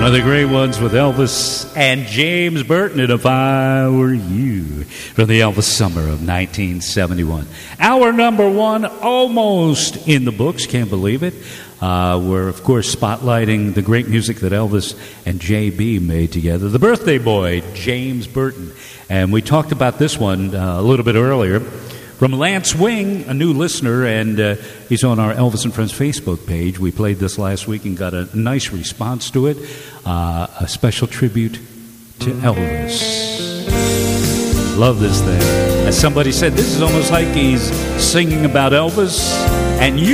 One of the great ones with Elvis and James Burton and If I Were You from the Elvis summer of 1971. Hour number one, almost in the books. Can't believe it. We're, of course, spotlighting the great music that Elvis and J.B. made together. The birthday boy, James Burton. And we talked about this one a little bit earlier. From Lance Wing, a new listener, and he's on our Elvis and Friends Facebook page. We played this last week and got a nice response to it. A special tribute to Elvis. Love this thing. As somebody said, this is almost like he's singing about Elvis and you.